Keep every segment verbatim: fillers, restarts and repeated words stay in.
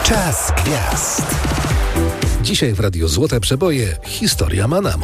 Czas gwiazd. Dzisiaj w Radiu Złote Przeboje historia Manamu.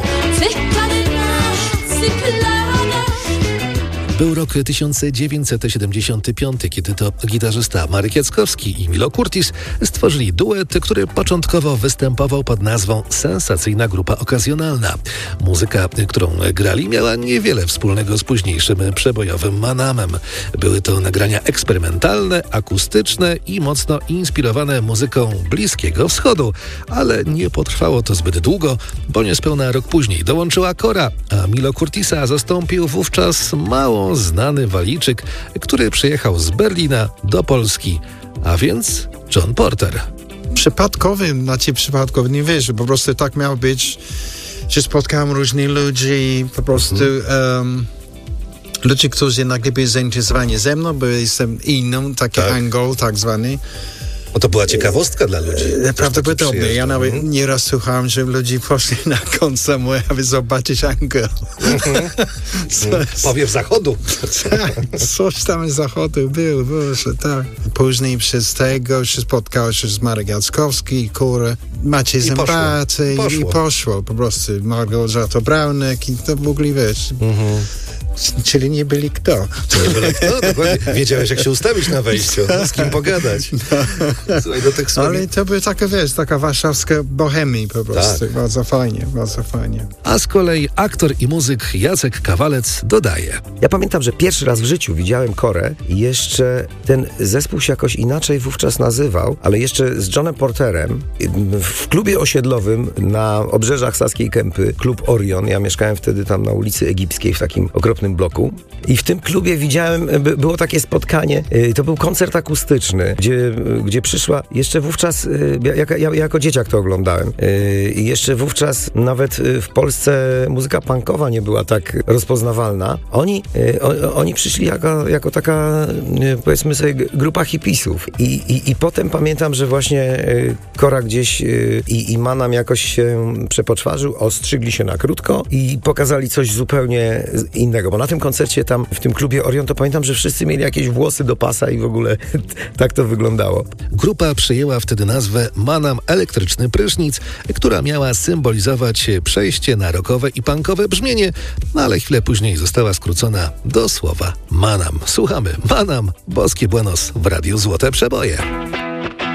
Był rok tysiąc dziewięćset siedemdziesiąty piąty, kiedy to gitarzysta Marek Jackowski i Milo Curtis stworzyli duet, który początkowo występował pod nazwą Sensacyjna Grupa Okazjonalna. Muzyka, którą grali, miała niewiele wspólnego z późniejszym przebojowym Manamem. Były to nagrania eksperymentalne, akustyczne i mocno inspirowane muzyką Bliskiego Wschodu, ale nie potrwało to zbyt długo, bo niespełna rok później dołączyła Kora, a Milo Curtisa zastąpił wówczas mało znany Walijczyk, który przyjechał z Berlina do Polski, a więc John Porter. Przypadkowym, znaczy przypadkowy, nie wiesz, po prostu tak miało być, że spotkałem różnych ludzi, po prostu mhm. um, ludzi, którzy nagle byli zainteresowani ze mną, bo jestem inną, taki tak. Angol tak zwany. No to była ciekawostka dla ludzi. Prawdopodobnie. Ja nawet mm. nieraz słuchałem, że ludzie poszli na koncert mój, aby zobaczyć Angel. Mm-hmm. Powiew zachodu. Tak, coś tam z zachodu było, Boże, tak. Później przez tego się spotkał się z Marek Jackowski, Kora, Maciej Zębaty i, i, i poszło. Po prostu Małgorzata Braunek i to mogli wiesz. Mm-hmm. Czyli nie byli kto. Nie byli kto? Dokładnie. Wiedziałeś, jak się ustawić na wejściu, z kim pogadać. No. Słuchaj, do tych słowów... Ale to była taka, wiesz, taka warszawska bohemia po prostu. Tak. Bardzo fajnie, bardzo fajnie. A z kolei aktor i muzyk Jacek Kawalec dodaje. Ja pamiętam, że pierwszy raz w życiu widziałem Korę i jeszcze ten zespół się jakoś inaczej wówczas nazywał, ale jeszcze z Johnem Porterem w klubie osiedlowym na obrzeżach Saskiej Kępy, klub Orion. Ja mieszkałem wtedy tam na ulicy Egipskiej w takim okropnym bloku. I w tym klubie widziałem, by, było takie spotkanie, y, to był koncert akustyczny, gdzie, y, gdzie przyszła jeszcze wówczas, y, jak, ja, jako dzieciak to oglądałem, y, i jeszcze wówczas nawet y, w Polsce muzyka punkowa nie była tak rozpoznawalna. Oni, y, o, oni przyszli jako, jako taka, y, powiedzmy sobie, grupa hipisów. I, i, i potem pamiętam, że właśnie y, Kora gdzieś y, i, i Manam jakoś się przepoczwarzył, ostrzygli się na krótko i pokazali coś zupełnie innego. Bo na tym koncercie tam, w tym klubie Orion, to pamiętam, że wszyscy mieli jakieś włosy do pasa i w ogóle tak to wyglądało. Grupa przyjęła wtedy nazwę Manam Elektryczny Prysznic, która miała symbolizować przejście na rockowe i punkowe brzmienie, no ale chwilę później została skrócona do słowa Manam. Słuchamy Manam, Boskie Buenos w Radiu Złote Przeboje.